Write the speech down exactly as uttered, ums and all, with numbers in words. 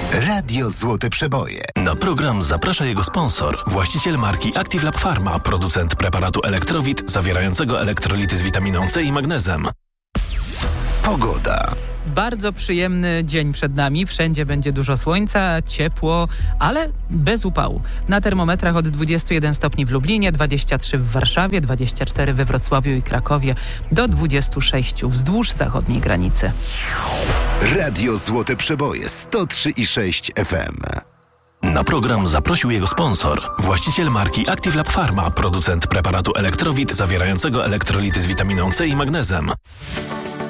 Radio Złote Przeboje. Na program zaprasza jego sponsor, właściciel marki Active Lab Pharma, producent preparatu Elektrowit zawierającego elektrolity z witaminą C i magnezem. Pogoda. Bardzo przyjemny dzień przed nami. Wszędzie będzie dużo słońca, ciepło, ale bez upału. Na termometrach od dwudziestu jeden stopni w Lublinie, dwadzieścia trzy w Warszawie, dwadzieścia cztery we Wrocławiu i Krakowie, do dwudziestu sześciu wzdłuż zachodniej granicy. Radio Złote Przeboje sto trzy i sześć F M. Na program zaprosił jego sponsor, właściciel marki Active Lab Pharma, producent preparatu Elektrowit zawierającego elektrolity z witaminą C i magnezem.